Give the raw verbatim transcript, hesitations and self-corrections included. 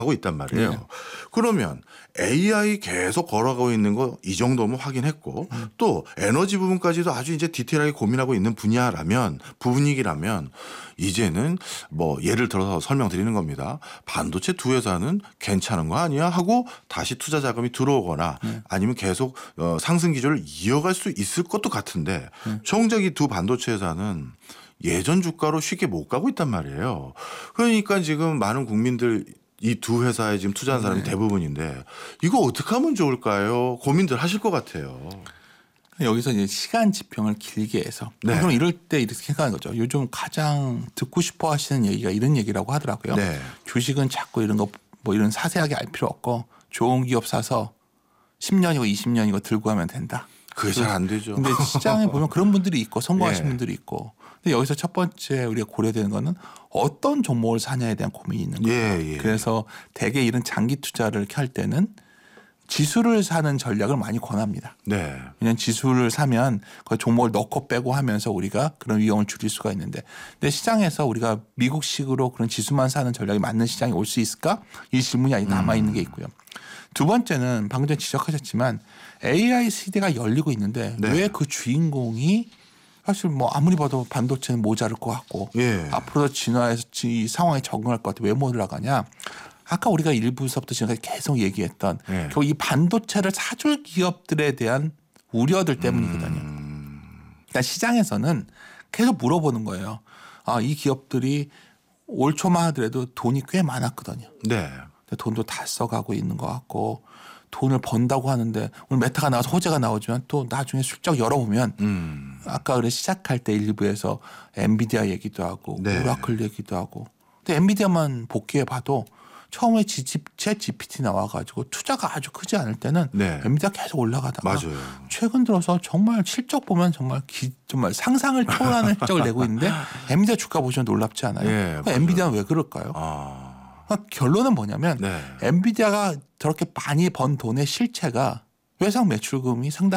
하고 있단 말이에요. 네. 그러면 에이아이 계속 걸어가고 있는 거 이 정도면 확인했고 음. 또 에너지 부분까지도 아주 이제 디테일하게 고민하고 있는 분야라면 부분이라면 이제는 뭐 예를 들어서 설명드리는 겁니다. 반도체 두 회사는 괜찮은 거 아니야 하고 다시 투자 자금이 들어오거나 네. 아니면 계속 어, 상승 기조를 이어갈 수 있을 것도 같은데 네. 정작 이 두 반도체 회사는 예전 주가로 쉽게 못 가고 있단 말이에요. 그러니까 지금 많은 국민들 이 두 회사에 지금 투자한 사람이 네. 대부분인데 이거 어떻게 하면 좋을까요? 고민들 하실 것 같아요. 여기서 이제 시간 지평을 길게 해서 네. 그럼 이럴 때 이렇게 생각하는 거죠. 요즘 가장 듣고 싶어 하시는 얘기가 이런 얘기라고 하더라고요. 네. 주식은 자꾸 이런 거 뭐 이런 사세하게 알 필요 없고 좋은 기업 사서 십 년이고 이십 년이고 들고 하면 된다. 그게 잘 안 되죠. 근데 시장에 보면 그런 분들이 있고 성공하신 예. 분들이 있고. 근데 여기서 첫 번째 우리가 고려되는 거는 어떤 종목을 사냐에 대한 고민이 있는 거예요. 예, 예. 그래서 대개 이런 장기 투자를 할 때는 지수를 사는 전략을 많이 권합니다. 네. 그냥 지수를 사면 그 종목을 넣고 빼고 하면서 우리가 그런 위험을 줄일 수가 있는데 근데 시장에서 우리가 미국식으로 그런 지수만 사는 전략이 맞는 시장이 올 수 있을까? 이 질문이 아직 남아있는 게 있고요. 두 번째는 방금 전에 지적하셨지만 에이아이 시대가 열리고 있는데 네. 왜 그 주인공이 사실 뭐 아무리 봐도 반도체는 모자랄 것 같고 예. 앞으로 진화해서 이 상황에 적응할 것 같아 왜 못 올라가냐? 아까 우리가 일부서부터 지금까지 계속 얘기했던 예. 결국 이 반도체를 사줄 기업들에 대한 우려들 때문이거든요. 음. 그러니까 시장에서는 계속 물어보는 거예요. 아, 이 기업들이 올 초만 하더라도 돈이 꽤 많았거든요. 네. 근데 돈도 다 써가고 있는 것 같고 돈을 번다고 하는데 오늘 메타가 나와서 호재가 나오지만 또 나중에 슬쩍 열어보면 음. 아까 그래 시작할 때 일부에서 엔비디아 얘기도 하고 네. 오라클 얘기도 하고 근데 엔비디아만 복귀해 봐도 처음에 챗 지피티 나와가지고 투자가 아주 크지 않을 때는 네. 엔비디아 계속 올라가다가 맞아요. 최근 들어서 정말 실적 보면 정말 기, 정말 상상을 초월하는 실적을 내고 있는데 엔비디아 주가 보시면 놀랍지 않아요? 예, 그러니까 맞아요. 엔비디아는 왜 그럴까요? 아. 그러니까 결론은 뭐냐면 네. 엔비디아가 저렇게 많이 번 돈의 실체가 외상 매출금이 상당